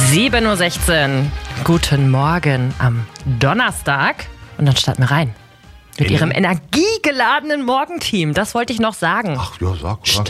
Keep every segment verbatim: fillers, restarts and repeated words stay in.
sieben Uhr sechzehn. Guten Morgen am Donnerstag. Und dann starten wir rein. Mit In Ihrem energiegeladenen Morgenteam. Das wollte ich noch sagen. Ach ja, sag ja.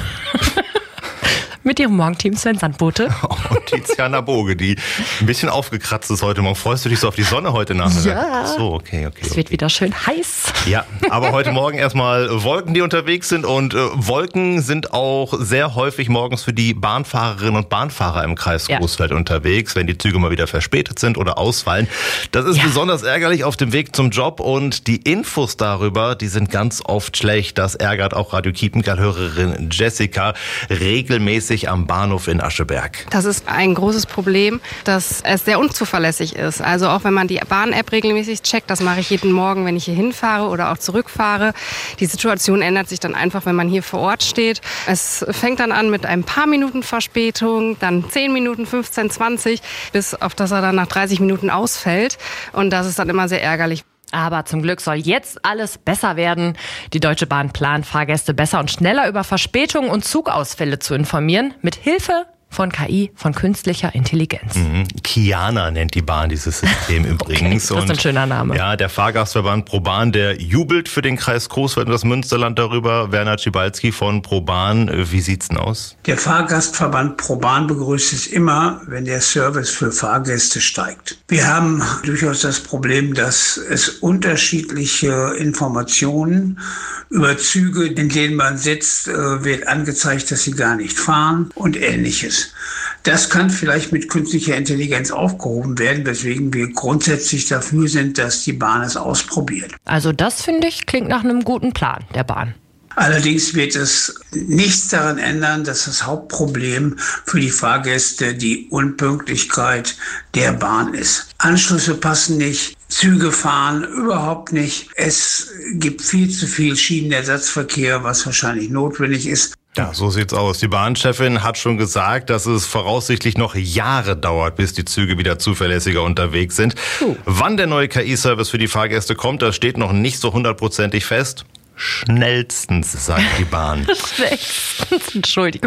Mit Ihrem Morgenteam Sven Sandbote. Und Tiziana Boge, die ein bisschen aufgekratzt ist heute Morgen. Freust du dich so auf die Sonne heute Nachmittag? Ja. So, okay, okay. Es okay. wird wieder schön heiß. Ja, aber heute Morgen erstmal Wolken, die unterwegs sind. Und äh, Wolken sind auch sehr häufig morgens für die Bahnfahrerinnen und Bahnfahrer im Kreis Ja. Coesfeld unterwegs, wenn die Züge mal wieder verspätet sind oder ausfallen. Das ist Ja. besonders ärgerlich auf dem Weg zum Job. Und die Infos darüber, die sind ganz oft schlecht. Das ärgert auch Radio Kiepenkerl-Hörerin Jessica regelmäßig am Bahnhof in Ascheberg. Das ist ein großes Problem, dass es sehr unzuverlässig ist. Also auch wenn man die Bahn-App regelmäßig checkt, das mache ich jeden Morgen, wenn ich hier hinfahre oder auch zurückfahre. Die Situation ändert sich dann einfach, wenn man hier vor Ort steht. Es fängt dann an mit ein paar Minuten Verspätung, dann zehn Minuten, fünfzehn, zwanzig, bis auf dass er dann nach dreißig Minuten ausfällt. Und das ist dann immer sehr ärgerlich. Aber zum Glück soll jetzt alles besser werden. Die Deutsche Bahn plant, Fahrgäste besser und schneller über Verspätungen und Zugausfälle zu informieren. Mit Hilfe von K I, von künstlicher Intelligenz. Mhm. Kiana nennt die Bahn dieses System übrigens. Okay, das ist ein schöner Name. Ja, der Fahrgastverband ProBahn, der jubelt für den Kreis Coesfeld und das Münsterland darüber. Werner Schibalski von ProBahn, wie sieht's denn aus? Der Fahrgastverband ProBahn begrüßt es immer, wenn der Service für Fahrgäste steigt. Wir haben durchaus das Problem, dass es unterschiedliche Informationen über Züge, in denen man sitzt, wird angezeigt, dass sie gar nicht fahren und Ähnliches. Das kann vielleicht mit künstlicher Intelligenz aufgehoben werden, weswegen wir grundsätzlich dafür sind, dass die Bahn es ausprobiert. Also das, finde ich, klingt nach einem guten Plan der Bahn. Allerdings wird es nichts daran ändern, dass das Hauptproblem für die Fahrgäste die Unpünktlichkeit der Bahn ist. Anschlüsse passen nicht, Züge fahren überhaupt nicht. Es gibt viel zu viel Schienenersatzverkehr, was wahrscheinlich notwendig ist. Ja, so sieht's aus. Die Bahnchefin hat schon gesagt, dass es voraussichtlich noch Jahre dauert, bis die Züge wieder zuverlässiger unterwegs sind. Uh. Wann der neue K I-Service für die Fahrgäste kommt, das steht noch nicht so hundertprozentig fest. Schnellstens, sagt die Bahn. Schlechtstens, Entschuldigung.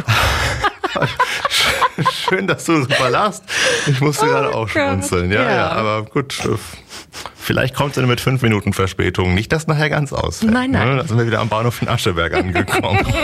Schön, dass du drüber lachst. Ich musste Oh gerade auch Gott. schmunzeln. Ja, ja, Ja. aber gut. Vielleicht kommt es mit fünf Minuten Verspätung. Nicht, dass nachher ganz ausfällt. Nein, nein. Da sind wir wieder am Bahnhof in Ascheberg angekommen.